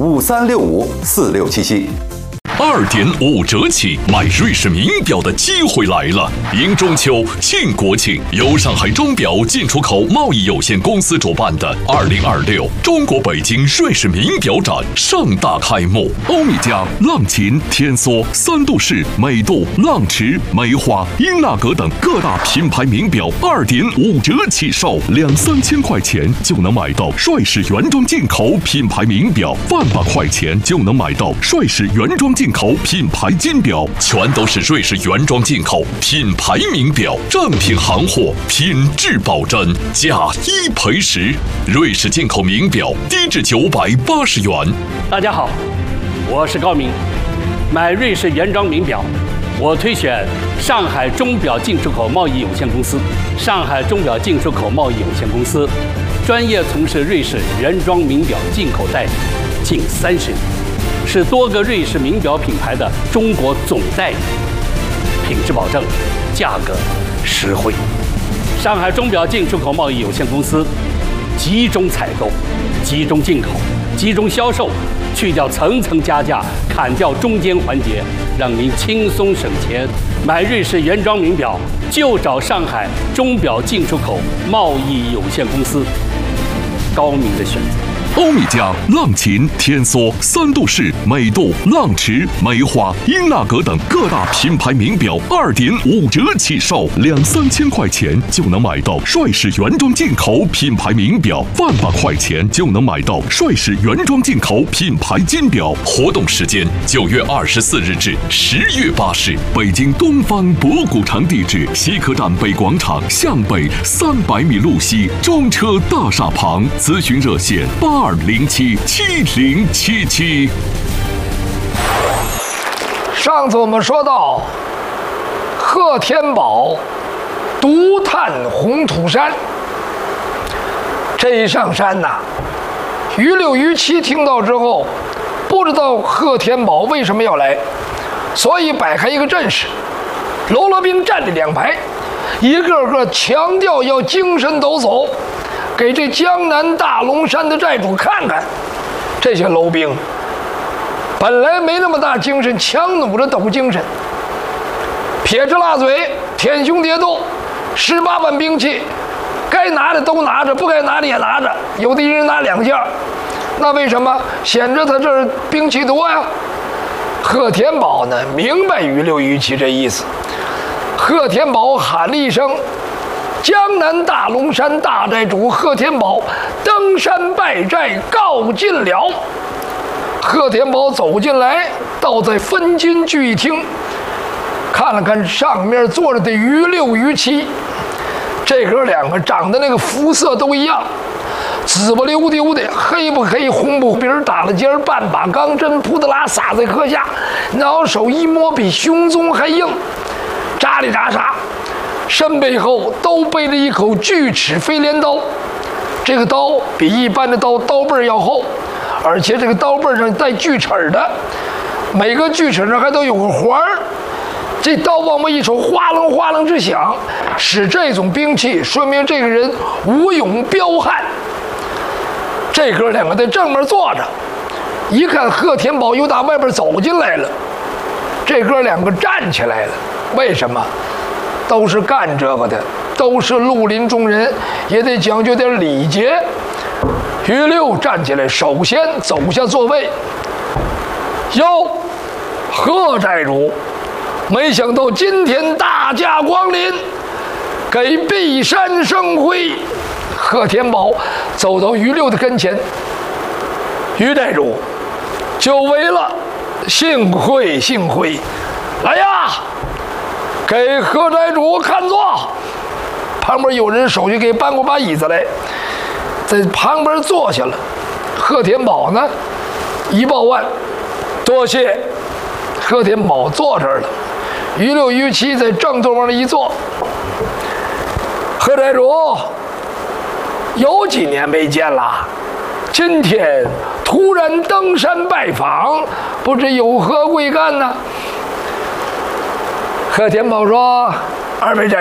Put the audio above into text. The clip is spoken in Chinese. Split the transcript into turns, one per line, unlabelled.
53654677。
2.5折起买瑞士名表的机会来了！迎中秋、庆国庆，由上海钟表进出口贸易有限公司主办的2026中国北京瑞士名表展盛大开幕。欧米茄、浪琴、天梭、三度式、美度、浪驰、梅花、英纳格等各大品牌名表2.5折起售，2-3千块钱就能买到帅士原装进口品牌名表，100块钱就能买到帅士原装进口品牌金表，全都是瑞士原装进口品牌名表，正品行货，品质保真，价1赔10。瑞士进口名表低至980元。
大家好，我是高明。买瑞士原装名表，我推选上海钟表进出口贸易有限公司。上海钟表进出口贸易有限公司专业从事瑞士原装名表进口代理近30年。是多个瑞士名表品牌的中国总代理，品质保证，价格实惠。上海钟表进出口贸易有限公司集中采购、集中进口、集中销售，去掉层层加价，砍掉中间环节，让您轻松省钱。买瑞士原装名表就找上海钟表进出口贸易有限公司，高明的选择。
欧米茄、浪琴、天梭、三度式、美度、浪驰、梅花、英纳格等各大品牌名表2.5折起售，2-3千块钱就能买到帅士原装进口品牌名表，100块钱就能买到帅士原装进口品牌金表。活动时间9月24日至10月8日，北京东方博古城地址：西客站北广场向北300米路西中车大厦旁，咨询热线82077077。
上次我们说到，贺天宝独探红土山。这一上山呐，于六于七听到之后，不知道贺天宝为什么要来，所以摆开一个阵势，喽啰兵站着2排，一个个强调要精神抖擞，给这江南大龙山的寨主看看。这些楼兵本来没那么大精神，强弩着抖精神，撇着辣嘴，舔胸叠肚，18万兵器，该拿的都拿着，不该拿的也拿着，有的人拿2件，那为什么？显着他这儿兵器多呀。贺天宝呢，明白于六于七这意思。贺天宝喊了一声：“江南大龙山大寨主贺天宝登山拜寨，告进了。”贺天宝走进来，倒在分金聚义厅，看了看上面坐着的于六于七，这哥2个长得那个肤色都一样，紫不溜丢的，黑不黑，红不鼻儿，打了尖儿，半把钢针扑得拉撒在腋下，挠手一摸比胸宗还硬，扎里扎啥，身背后都背着一口锯齿飞镰刀，这个刀比一般的刀背要厚，而且这个刀背上带锯齿的，每个锯齿上还都有个环儿。这刀往外一瞅，哗楞哗楞之响，使这种兵器说明这个人武勇彪悍。这哥2个在正面坐着，一看贺天宝又打外边走进来了，这哥2个站起来了。为什么？都是干这个的，都是绿林中人，也得讲究点礼节。于六站起来，首先走下座位。哟，贺寨主，没想到今天大驾光临，给璧山生辉。贺天宝走到于六的跟前：“于寨主，久违了，幸会幸会。来呀，给贺寨主看座。”旁边有人手去给搬过把椅子来，在旁边坐下了。贺天宝呢，一报万，多谢。贺天宝坐这儿了，于六于七在正座往里一坐。贺寨主，有几年没见了，今天突然登山拜访，不知有何贵干呢？贺天宝说：“2位寨